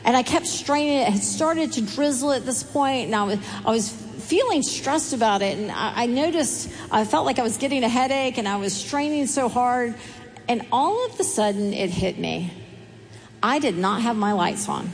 And I kept straining it. It had started to drizzle at this point, and I was feeling stressed about it. And I noticed, I felt like I was getting a headache, and I was straining so hard. And all of a sudden, it hit me. I did not have my lights on.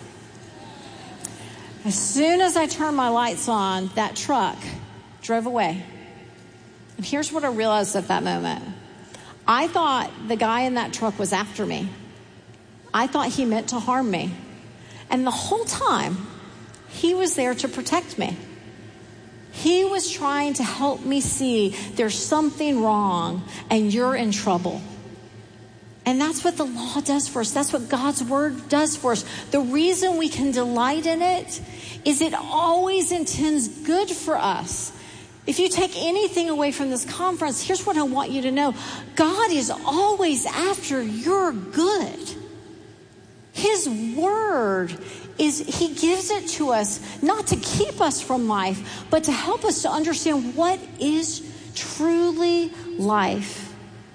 As soon as I turned my lights on, that truck drove away. And here's what I realized at that moment. I thought the guy in that truck was after me. I thought he meant to harm me. And the whole time, he was there to protect me. He was trying to help me see there's something wrong and you're in trouble. And that's what the law does for us. That's what God's word does for us. The reason we can delight in it is it always intends good for us. If you take anything away from this conference, here's what I want you to know. God is always after your good. His word he gives it to us not to keep us from life, but to help us to understand what is truly life.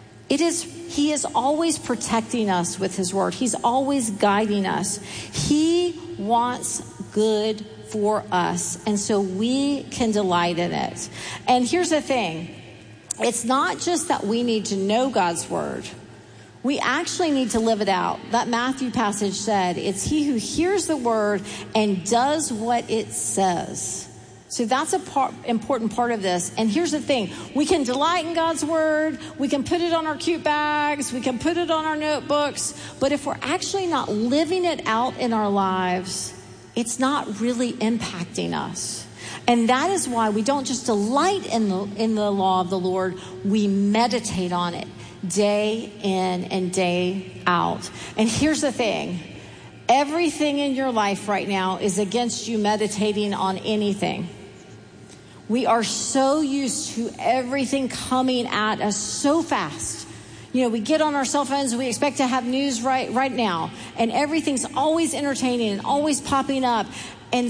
He is always protecting us with his word. He's always guiding us. He wants good for us, and so we can delight in it. And here's the thing. It's not just that we need to know God's word. We actually need to live it out. That Matthew passage said, it's he who hears the word and does what it says. So that's important part of this. And here's the thing. We can delight in God's word. We can put it on our cute bags. We can put it on our notebooks. But if we're actually not living it out in our lives, it's not really impacting us. And that is why we don't just delight in the law of the Lord. We meditate on it day in and day out. And here's the thing. Everything in your life right now is against you meditating on anything. We are so used to everything coming at us so fast. We get on our cell phones and we expect to have news right now. And everything's always entertaining and always popping up. And the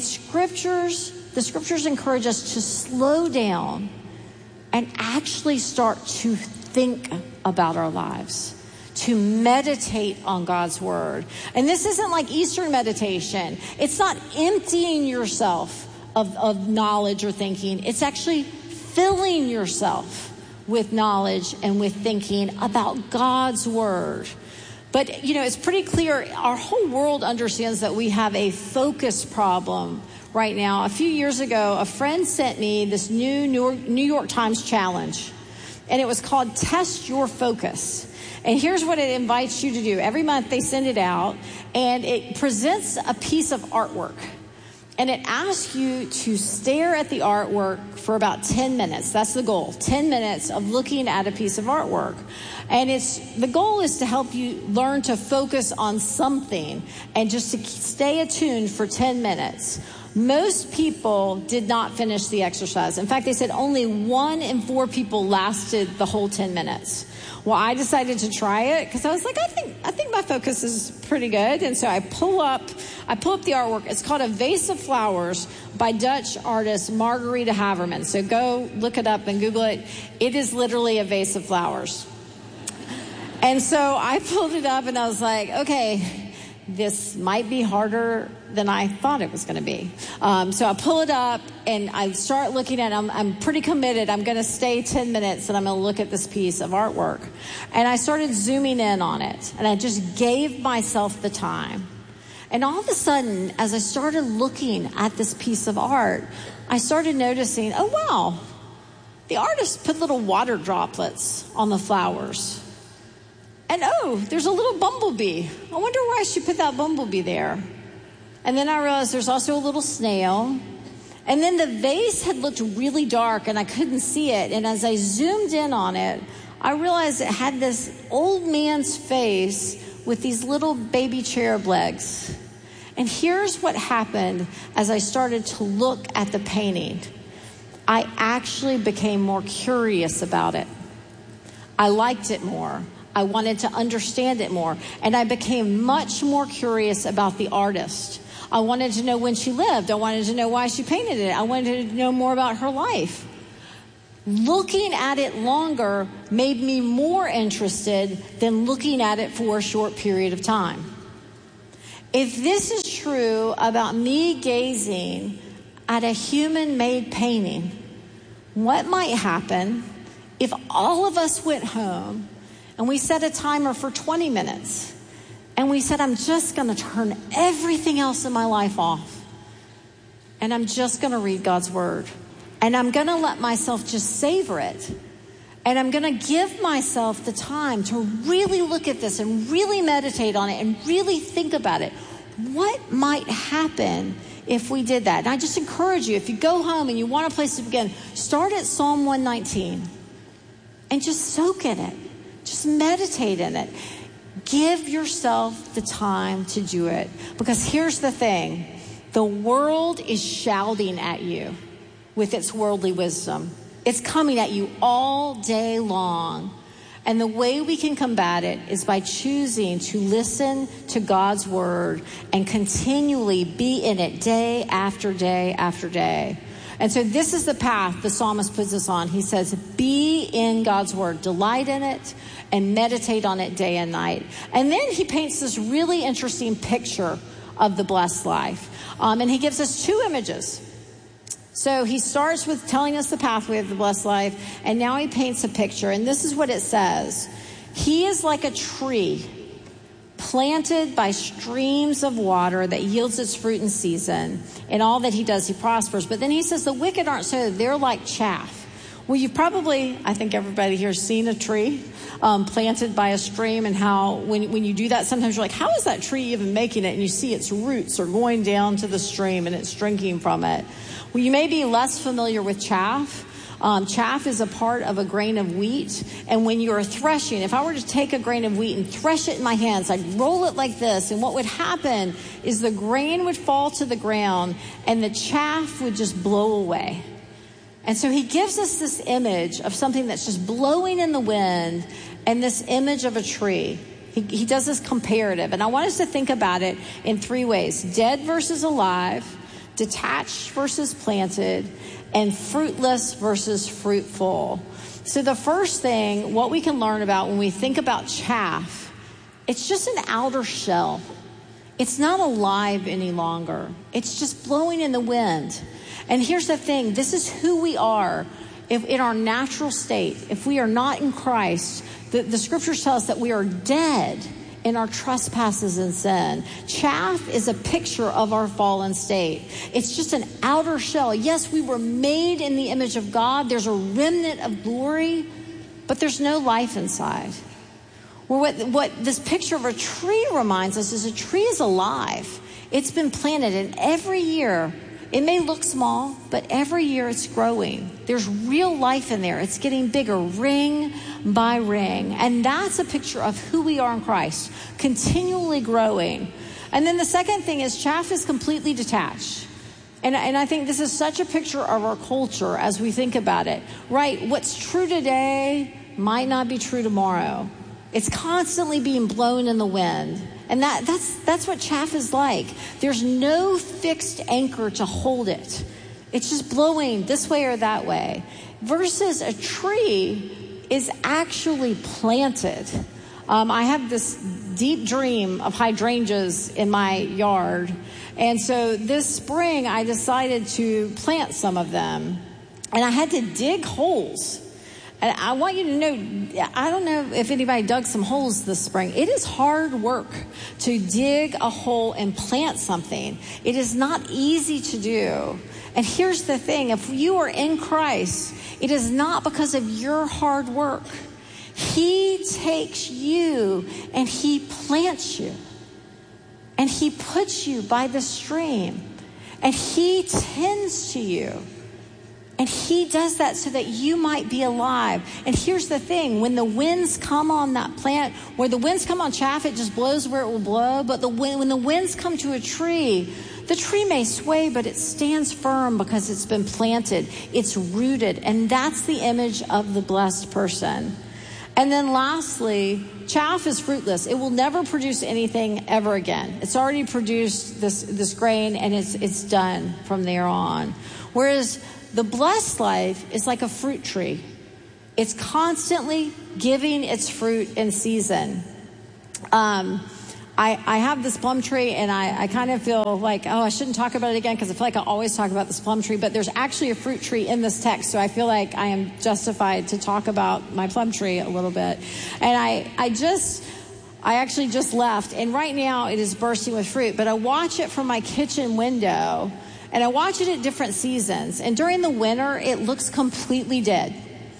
scriptures encourage us to slow down and actually start to think about our lives, to meditate on God's word. And this isn't like Eastern meditation. It's not emptying yourself of knowledge or thinking. It's actually filling yourself with knowledge and with thinking about God's word. But, it's pretty clear our whole world understands that we have a focus problem right now. A few years ago, a friend sent me this new New York Times challenge, and it was called Test Your Focus. And here's what it invites you to do. Every month they send it out, and it presents a piece of artwork. And it asks you to stare at the artwork for about 10 minutes. That's the goal, 10 minutes of looking at a piece of artwork. And the goal is to help you learn to focus on something and just to stay attuned for 10 minutes. Most people did not finish the exercise. In fact, they said only 1 in 4 people lasted the whole 10 minutes. Well, I decided to try it because I was like, I think my focus is pretty good. And so I pull up the artwork. It's called A Vase of Flowers by Dutch artist Margarita Haverman. So go look it up and Google it. It is literally a vase of flowers. And so I pulled it up and I was like, okay, this might be harder than I thought it was going to be. So I pull it up and I start looking at it. I'm pretty committed. I'm going to stay 10 minutes and I'm going to look at this piece of artwork. And I started zooming in on it. And I just gave myself the time. And all of a sudden, as I started looking at this piece of art, I started noticing, oh, wow, the artist put little water droplets on the flowers. And there's a little bumblebee. I wonder why she put that bumblebee there. And then I realized there's also a little snail. And then the vase had looked really dark and I couldn't see it. And as I zoomed in on it, I realized it had this old man's face with these little baby cherub legs. And here's what happened as I started to look at the painting. I actually became more curious about it. I liked it more. I wanted to understand it more. And I became much more curious about the artist. I wanted to know when she lived. I wanted to know why she painted it. I wanted to know more about her life. Looking at it longer made me more interested than looking at it for a short period of time. if this is true about me gazing at a human-made painting, what might happen if all of us went home and we set a timer for 20 minutes and we said, I'm just going to turn everything else in my life off and I'm just going to read God's word and I'm going to let myself just savor it and I'm going to give myself the time to really look at this and really meditate on it and really think about it. What might happen if we did that? And I just encourage you, if you go home and you want a place to begin, start at Psalm 119 and just soak in it. Just meditate in it. Give yourself the time to do it. Because here's the thing. The world is shouting at you with its worldly wisdom. It's coming at you all day long. And the way we can combat it is by choosing to listen to God's word and continually be in it day after day after day. And so this is the path the psalmist puts us on. He says, be in God's word, delight in it, and meditate on it day and night. And then he paints this really interesting picture of the blessed life. And he gives us two images. So he starts with telling us the pathway of the blessed life, and now he paints a picture, and this is what it says. He is like a tree planted by streams of water that yields its fruit in season. In all that he does, he prospers. But then he says the wicked aren't so. They're like chaff. Well, you've probably, I think everybody here has seen a tree planted by a stream, and how when you do that, sometimes you're like, how is that tree even making it? And you see its roots are going down to the stream and it's drinking from it. Well, you may be less familiar with chaff. Chaff is a part of a grain of wheat. And when you're threshing, if I were to take a grain of wheat and thresh it in my hands, I'd roll it like this. And what would happen is the grain would fall to the ground and the chaff would just blow away. And so he gives us this image of something that's just blowing in the wind and this image of a tree. He does this comparative. And I want us to think about it in three ways. Dead versus alive, detached versus planted, and fruitless versus fruitful. So the first thing, what we can learn about when we think about chaff, it's just an outer shell. It's not alive any longer. It's just blowing in the wind. And here's the thing, this is who we are if in our natural state. If we are not in Christ, the scriptures tell us that we are dead in our trespasses and sin. Chaff is a picture of our fallen state. It's just an outer shell. Yes, we were made in the image of God. There's a remnant of glory, but there's no life inside. Well, what this picture of a tree reminds us is a tree is alive. It's been planted, and every year, it may look small, but every year it's growing. There's real life in there. It's getting bigger, ring by ring. And that's a picture of who we are in Christ, continually growing. And then the second thing is chaff is completely detached. And I think this is such a picture of our culture as we think about it. Right? What's true today might not be true tomorrow. It's constantly being blown in the wind. And that's what chaff is like. There's no fixed anchor to hold it. It's just blowing this way or that way. Versus a tree is actually planted. I have this deep dream of hydrangeas in my yard. And so this spring I decided to plant some of them. And I had to dig holes. And I want you to know, I don't know if anybody dug some holes this spring. It is hard work to dig a hole and plant something. It is not easy to do. And here's the thing. If you are in Christ, it is not because of your hard work. He takes you and he plants you. And he puts you by the stream. And he tends to you. And he does that so that you might be alive. And here's the thing. When the winds come on that plant, where the winds come on chaff, it just blows where it will blow. But when the winds come to a tree, the tree may sway, but it stands firm because it's been planted. It's rooted. And that's the image of the blessed person. And then lastly, chaff is fruitless. It will never produce anything ever again. It's already produced this grain, and it's done from there on. Whereas the blessed life is like a fruit tree. It's constantly giving its fruit in season. I have this plum tree, and I kind of feel like, I shouldn't talk about it again because I feel like I always talk about this plum tree, but there's actually a fruit tree in this text, so I feel like I am justified to talk about my plum tree a little bit. And I actually just left, and right now it is bursting with fruit, but I watch it from my kitchen window, and I watch it at different seasons. And during the winter, it looks completely dead.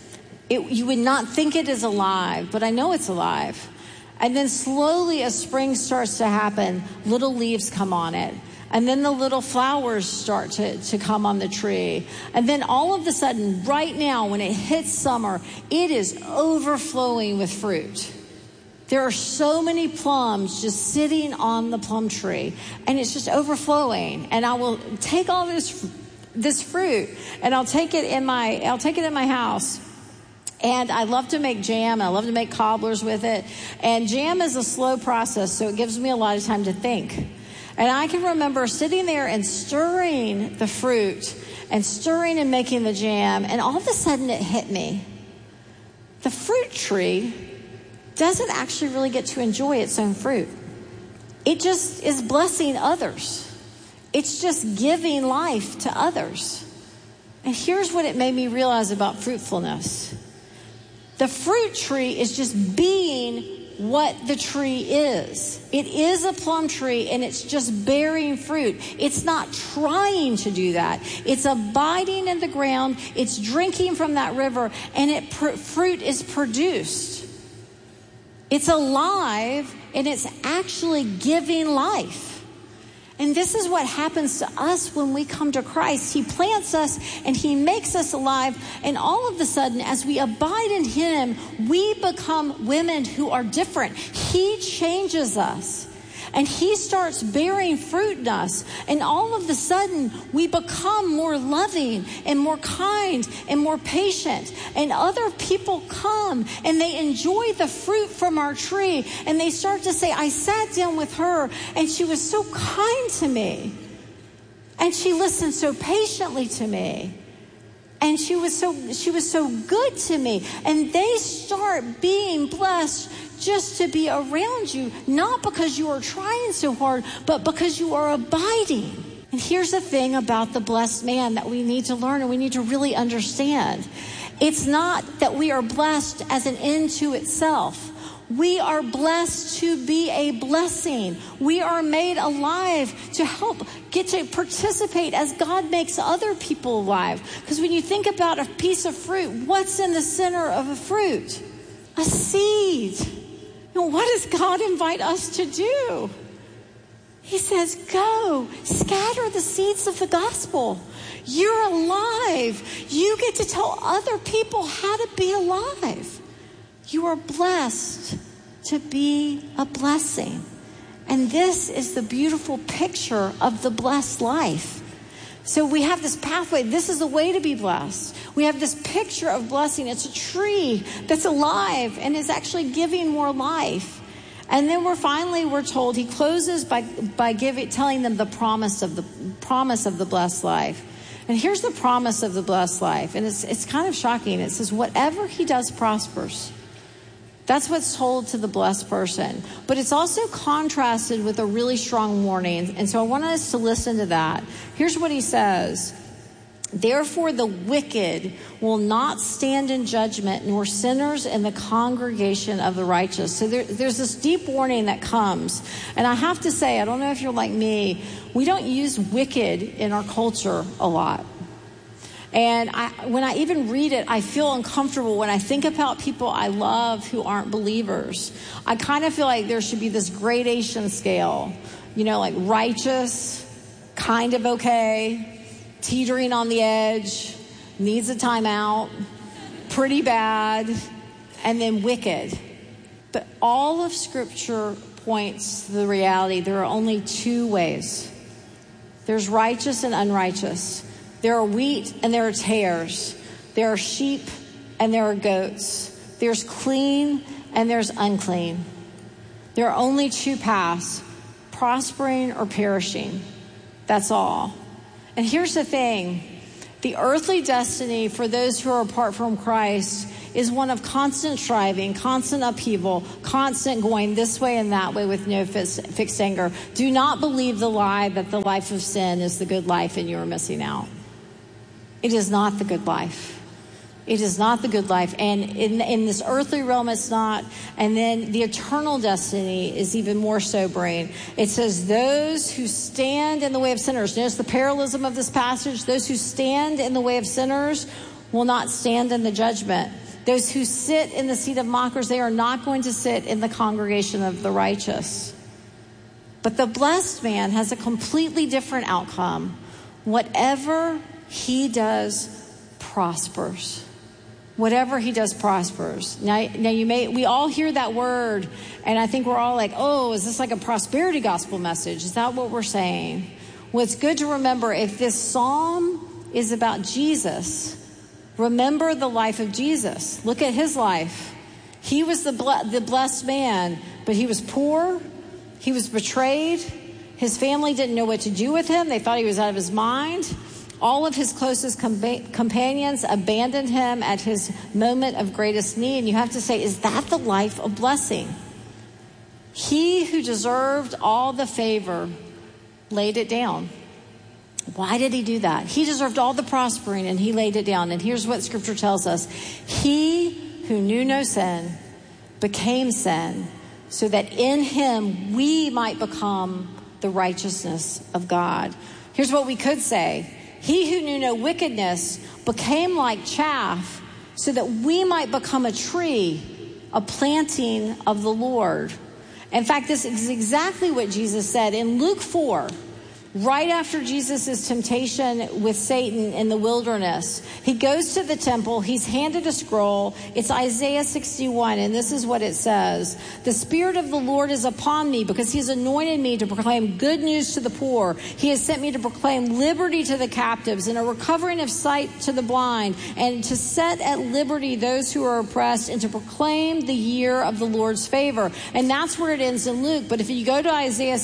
You would not think it is alive, but I know it's alive. And then slowly, as spring starts to happen, little leaves come on it. And then the little flowers start to come on the tree. And then all of a sudden, right now, when it hits summer, it is overflowing with fruit. There are so many plums just sitting on the plum tree, and it's just overflowing. And I will take all this fruit, and I'll take it in my house. And I love to make jam. I love to make cobblers with it. And jam is a slow process, so it gives me a lot of time to think. And I can remember sitting there and stirring the fruit and stirring and making the jam. And all of a sudden it hit me. The fruit tree doesn't actually really get to enjoy its own fruit. It just is blessing others. It's just giving life to others. And here's what it made me realize about fruitfulness. The fruit tree is just being what the tree is. It is a plum tree, and it's just bearing fruit. It's not trying to do that. It's abiding in the ground. It's drinking from that river, and fruit is produced. It's alive, and it's actually giving life. And this is what happens to us when we come to Christ. He plants us and he makes us alive. And all of a sudden, as we abide in him, we become women who are different. He changes us. And he starts bearing fruit in us. And all of a sudden, we become more loving and more kind and more patient. And other people come and they enjoy the fruit from our tree. And they start to say, I sat down with her and she was so kind to me. And she listened so patiently to me. And she was so good to me. And they start being blessed just to be around you, not because you are trying so hard, but because you are abiding. And here's the thing about the blessed man that we need to learn and we need to really understand. It's not that we are blessed as an end to itself. We are blessed to be a blessing. We are made alive to help get to participate as God makes other people alive. Because when you think about a piece of fruit, what's in the center of a fruit? A seed. And what does God invite us to do? He says, go, scatter the seeds of the gospel. You're alive. You get to tell other people how to be alive. You are blessed to be a blessing. And this is the beautiful picture of the blessed life. So we have this pathway. This is the way to be blessed. We have this picture of blessing. It's a tree that's alive and is actually giving more life. And then we're told, he closes by telling them the promise of the blessed life. And here's the promise of the blessed life. And it's kind of shocking. It says, whatever he does prospers. That's what's told to the blessed person. But it's also contrasted with a really strong warning. And so I want us to listen to that. Here's what he says. Therefore, the wicked will not stand in judgment, nor sinners in the congregation of the righteous. So there's this deep warning that comes. And I have to say, I don't know if you're like me, we don't use wicked in our culture a lot. And when I even read it, I feel uncomfortable when I think about people I love who aren't believers. I kind of feel like there should be this gradation scale, like righteous, kind of okay, teetering on the edge, needs a timeout, pretty bad, and then wicked. But all of Scripture points to the reality there are only two ways. There's righteous and unrighteous. There are wheat and there are tares. There are sheep and there are goats. There's clean and there's unclean. There are only two paths, prospering or perishing. That's all. And here's the thing. The earthly destiny for those who are apart from Christ is one of constant striving, constant upheaval, constant going this way and that way with no fixed anger. Do not believe the lie that the life of sin is the good life and you are missing out. It is not the good life. It is not the good life. And in this earthly realm, it's not. And then the eternal destiny is even more sobering. It says, those who stand in the way of sinners. Notice the parallelism of this passage. Those who stand in the way of sinners will not stand in the judgment. Those who sit in the seat of mockers, they are not going to sit in the congregation of the righteous. But the blessed man has a completely different outcome. Whatever he does prospers. Whatever he does prospers. Now we all hear that word, and I think we're all like, oh, is this like a prosperity gospel message? Is that what we're saying? Well, it's good to remember, if this psalm is about Jesus, remember the life of Jesus. Look at his life. He was the blessed man, but he was poor. He was betrayed. His family didn't know what to do with him. They thought he was out of his mind. All of his closest companions abandoned him at his moment of greatest need. And you have to say, is that the life of blessing? He who deserved all the favor laid it down. Why did he do that? He deserved all the prospering and he laid it down. And here's what Scripture tells us. He who knew no sin became sin so that in him we might become the righteousness of God. Here's what we could say. He who knew no wickedness became like chaff so that we might become a tree, a planting of the Lord. In fact, this is exactly what Jesus said in Luke 4. Right after Jesus' temptation with Satan in the wilderness, he goes to the temple. He's handed a scroll. It's Isaiah 61, and this is what it says. The Spirit of the Lord is upon me because he's anointed me to proclaim good news to the poor. He has sent me to proclaim liberty to the captives and a recovering of sight to the blind, and to set at liberty those who are oppressed, and to proclaim the year of the Lord's favor. And that's where it ends in Luke. But if you go to Isaiah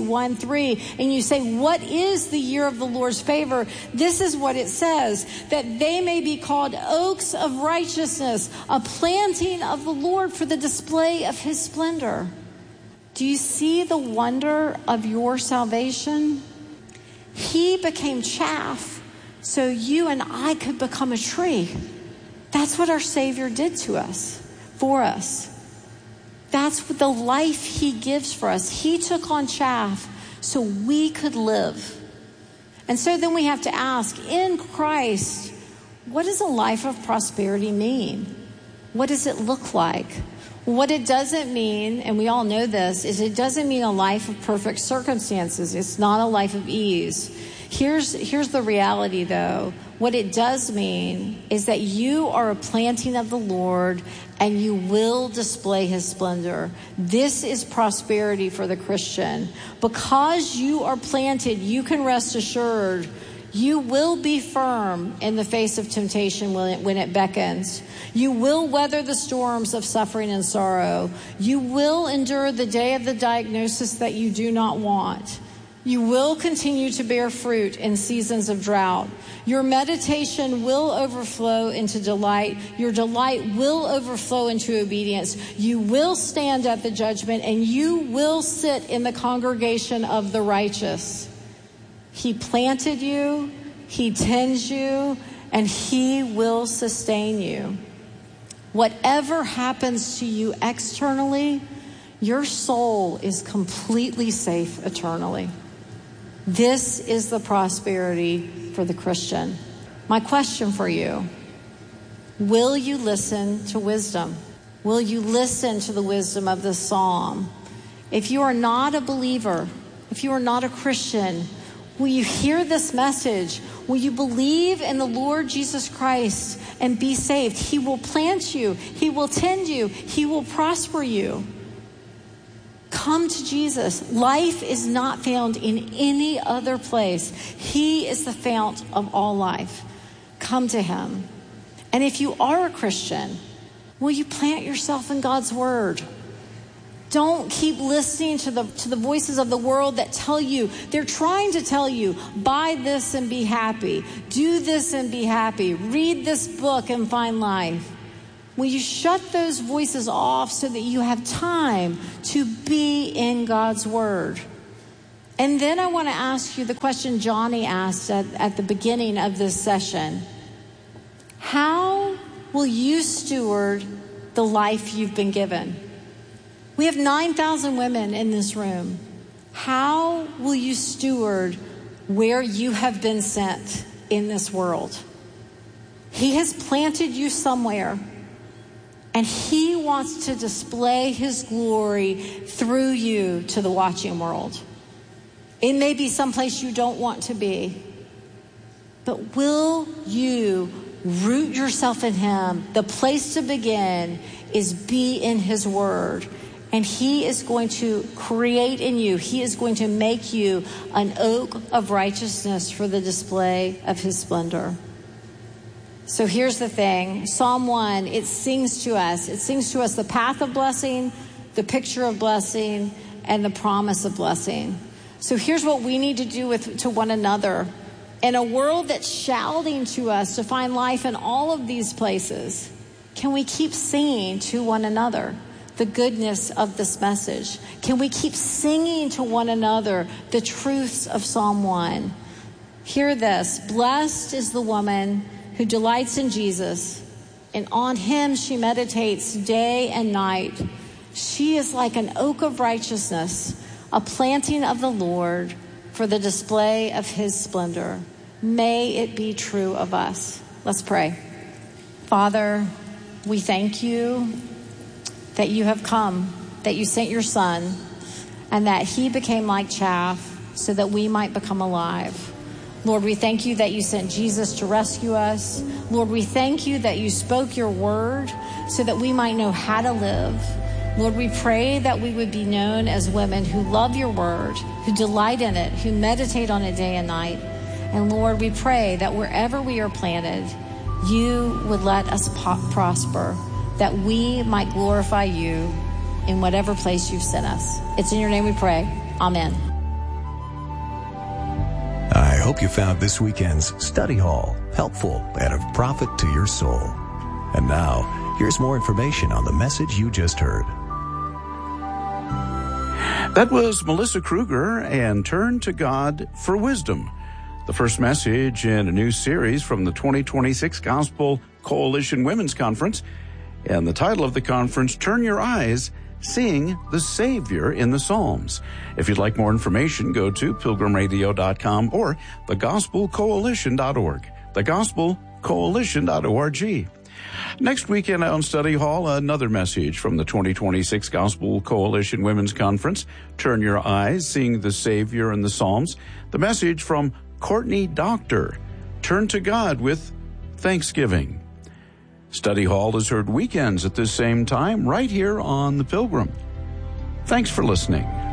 61:3 and you say, what is the year of the Lord's favor? This is what it says, that they may be called oaks of righteousness, a planting of the Lord for the display of his splendor. Do you see the wonder of your salvation? He became chaff so you and I could become a tree. That's what our Savior did to us, for us. That's what the life he gives for us. He took on chaff so we could live. And so then we have to ask, in Christ, what does a life of prosperity mean? What does it look like? What it doesn't mean, and we all know this, is it doesn't mean a life of perfect circumstances. It's not a life of ease. Here's the reality, though. What it does mean is that you are a planting of the Lord and you will display his splendor. This is prosperity for the Christian. Because you are planted, you can rest assured you will be firm in the face of temptation when it beckons. You will weather the storms of suffering and sorrow. You will endure the day of the diagnosis that you do not want. You will continue to bear fruit in seasons of drought. Your meditation will overflow into delight. Your delight will overflow into obedience. You will stand at the judgment, and you will sit in the congregation of the righteous. He planted you, he tends you, and he will sustain you. Whatever happens to you externally, your soul is completely safe eternally. This is the prosperity for the Christian. My question for you, will you listen to wisdom? Will you listen to the wisdom of this psalm? If you are not a believer, if you are not a Christian, will you hear this message? Will you believe in the Lord Jesus Christ and be saved? He will plant you. He will tend you. He will prosper you. Come to Jesus. Life is not found in any other place. He is the fount of all life. Come to him. And if you are a Christian, will you plant yourself in God's word? Don't keep listening to the voices of the world that tell you, they're trying to tell you, buy this and be happy. Do this and be happy. Read this book and find life. Will you shut those voices off so that you have time to be in God's word? And then I want to ask you the question Johnny asked at the beginning of this session. How will you steward the life you've been given? We have 9,000 women in this room. How will you steward where you have been sent in this world? He has planted you somewhere, and he wants to display his glory through you to the watching world. It may be someplace you don't want to be, but will you root yourself in him? The place to begin is be in his word. And he is going to create in you, he is going to make you an oak of righteousness for the display of his splendor. So here's the thing. Psalm 1, it sings to us. It sings to us the path of blessing, the picture of blessing, and the promise of blessing. So here's what we need to do to one another. In a world that's shouting to us to find life in all of these places, can we keep singing to one another the goodness of this message? Can we keep singing to one another the truths of Psalm 1? Hear this. Blessed is the woman who delights in Jesus, and on him she meditates day and night. She is like an oak of righteousness, a planting of the Lord for the display of his splendor. May it be true of us. Let's pray. Father, we thank you that you have come, that you sent your son, and that he became like chaff so that we might become alive. Lord, we thank you that you sent Jesus to rescue us. Lord, we thank you that you spoke your word so that we might know how to live. Lord, we pray that we would be known as women who love your word, who delight in it, who meditate on it day and night. And Lord, we pray that wherever we are planted, you would let us prosper, that we might glorify you in whatever place you've sent us. It's in your name we pray. Amen. I hope you found this weekend's study hall helpful and of profit to your soul. And now, here's more information on the message you just heard. That was Melissa Kruger and Turn to God for Wisdom, the first message in a new series from the 2026 Gospel Coalition Women's Conference. And the title of the conference, Turn Your Eyes, Seeing the Savior in the Psalms. If you'd like more information, go to pilgrimradio.com or thegospelcoalition.org. Thegospelcoalition.org. Next weekend on Study Hall, another message from the 2026 Gospel Coalition Women's Conference, Turn Your Eyes, Seeing the Savior in the Psalms. The message from Courtney Doctor, Turn to God with Thanksgiving. Study Hall is heard weekends at this same time right here on The Pilgrim. Thanks for listening.